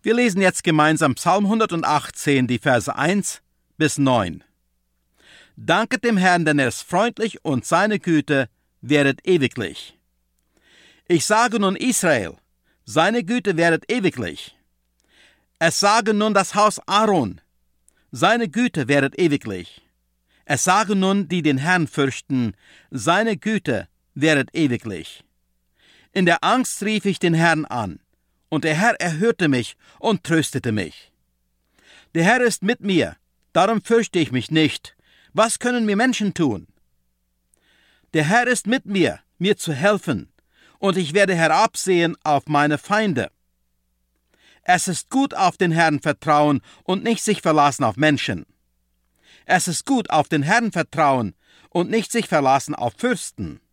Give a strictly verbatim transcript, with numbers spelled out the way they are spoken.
Wir lesen jetzt gemeinsam Psalm hundertachtzehn, die Verse eins bis neun. Danket dem Herrn, denn er ist freundlich und seine Güte währet ewiglich. Ich sage nun Israel, seine Güte währet ewiglich. Es sage nun das Haus Aaron, seine Güte währet ewiglich. Es sage nun, die den Herrn fürchten, seine Güte währet ewiglich. In der Angst rief ich den Herrn an, und der Herr erhörte mich und tröstete mich. Der Herr ist mit mir, darum fürchte ich mich nicht. Was können mir Menschen tun? Der Herr ist mit mir, mir zu helfen, und ich werde herabsehen auf meine Feinde. Es ist gut, auf den Herrn vertrauen und nicht sich verlassen auf Menschen. Es ist gut, auf den Herrn vertrauen und nicht sich verlassen auf Fürsten.